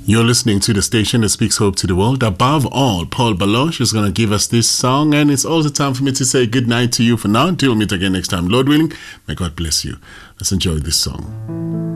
You're listening to the station that speaks hope to the world. Above all, Paul Baloche is going to give us this song, and it's also time for me to say good night to you for now. Until we meet again next time, Lord willing. May God bless you. Let's enjoy this song.